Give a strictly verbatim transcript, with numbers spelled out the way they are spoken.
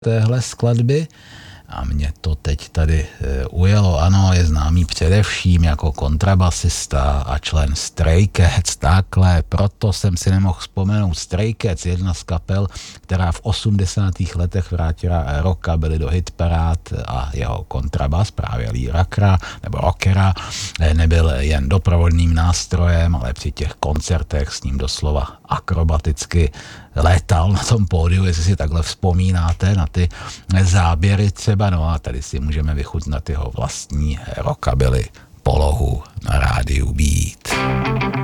téhle skladby a mě to teď tady e, ujelo. Ano, je známý především jako kontrabasista a člen Stray Cats, takhle, proto jsem si nemohl vzpomenout. Stray Cats, jedna z kapel, která v osmdesátých letech vrátila rockabilly do hitparád a jeho kontrabas, právě Lee Rockera, nebo rockera, nebyl jen doprovodným nástrojem, ale při těch koncertech s ním doslova akrobaticky létal na tom pódiu, jestli si takhle vzpomínáte na ty záběry třeba, no a tady si můžeme vychutnat jeho vlastní rockabilly polohu na rádiu Beat.